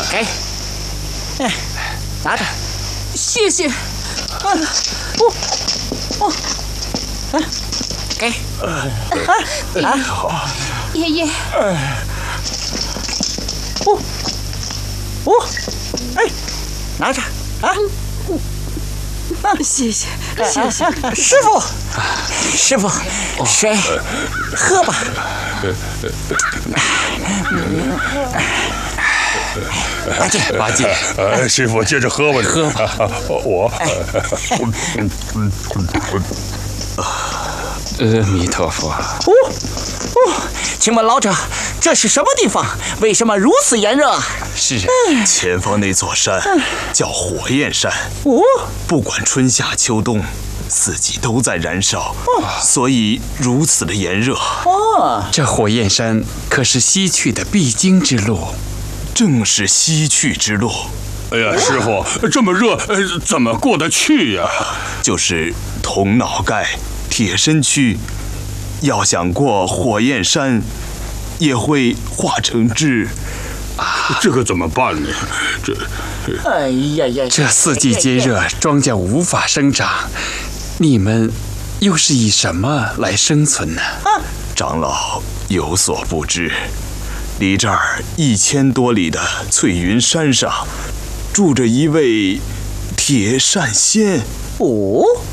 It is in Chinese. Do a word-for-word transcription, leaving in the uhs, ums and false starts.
给，哎，拿着。 谢谢。 啊，哦，哦，啊，给，啊，啊， 爷爷。 哦，哦，哎，拿着啊。 谢谢，谢谢， 师傅，师傅，水，喝吧。八戒， 八戒， 呃，师傅接着喝吧， 喝吧。 我， 阿弥陀佛。 哦哦，请问老者，这是什么地方？为什么如此炎热？ 是啊， 前方那座山叫火焰山。 哦， 不管春夏秋冬，四季都在燃烧，所以如此的炎热。 哦， 这火焰山可是西去的必经之路。 正是西去之路。 哎呀，师傅，这么热，呃，怎么过得去呀？ 就是铜脑盖、铁身躯，要想过火焰山，也会化成汁。 这可怎么办呢？这， 哎呀呀！ 这四季皆热，庄稼无法生长，你们又是以什么来生存呢？ 啊， 长老有所不知，离这儿一千多里的翠云山上，住着一位铁扇仙。 哦。